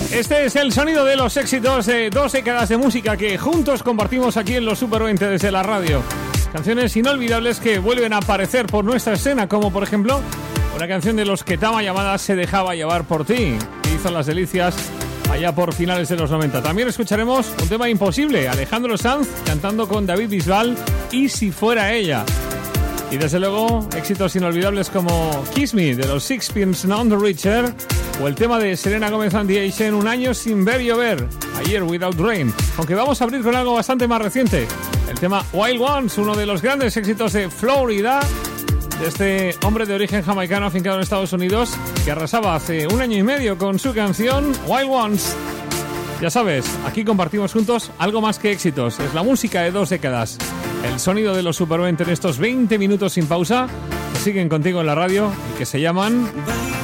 Este es el sonido de los éxitos de 2 décadas de música que juntos compartimos aquí en los Super 20 desde la radio. Canciones inolvidables que vuelven a aparecer por nuestra escena, como por ejemplo una canción de los Ketama llamada Se dejaba llevar por ti, que hizo las delicias allá por finales de los 90. También escucharemos un tema imposible, Alejandro Sanz cantando con David Bisbal, Y si fuera ella. Y desde luego, éxitos inolvidables como Kiss Me de los Sixpence None the Richer, o el tema de Selena Gomez and the A-Chain, Un año sin ver llover, A Year Without Rain. Aunque vamos a abrir con algo bastante más reciente, el tema Wild Ones, uno de los grandes éxitos de Florida, de este hombre de origen jamaicano afincado en Estados Unidos, que arrasaba hace 1 año y medio con su canción Wild Ones. Ya sabes, aquí compartimos juntos algo más que éxitos. Es la música de 2 décadas. El sonido de los Super 20 en estos 20 minutos sin pausa que siguen contigo en la radio y que se llaman